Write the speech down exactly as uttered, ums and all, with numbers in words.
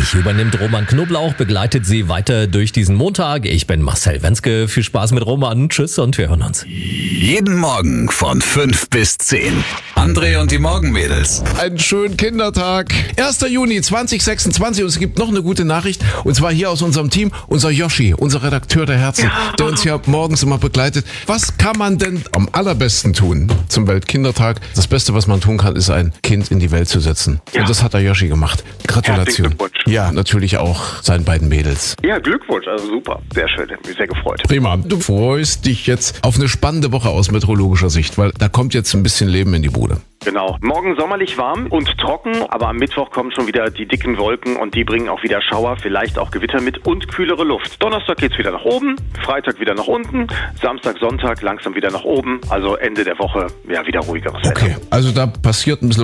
Uhr übernimmt Roman Knoblauch, begleitet Sie weiter durch diesen Montag. Ich bin Marcel Wenzke. Viel Spaß mit Roman. Tschüss und wir hören uns. Jeden Morgen von fünf bis zehn. André und die Morgenmädels. Einen schönen Kindertag. erster Juni zweitausendsechsundzwanzig und es gibt noch eine gute Nachricht. Und zwar hier aus unserem Team, unser Yoshi, unser Redakteur der Herzen, ja. der uns hier morgens immer begleitet. Was kann man denn am allerbesten tun zum Weltkindertag? Das Beste, was man tun kann, ist ein Kind in die Welt zu setzen. Ja. Und das hat der Yoshi gemacht. Gratulation. Ja, natürlich auch seinen beiden Mädels. Ja, Glückwunsch, also super. Sehr schön, ich bin sehr gefreut. Prima. Du freust dich jetzt auf eine spannende Woche aus meteorologischer Sicht, weil da kommt jetzt ein bisschen Leben in die Bude. Genau. Morgen sommerlich warm und trocken, aber am Mittwoch kommen schon wieder die dicken Wolken und die bringen auch wieder Schauer, vielleicht auch Gewitter mit und kühlere Luft. Donnerstag geht's wieder nach oben, Freitag wieder nach unten, Samstag, Sonntag langsam wieder nach oben, also Ende der Woche ja wieder ruhigeres Wetter. Okay, also da passiert ein bisschen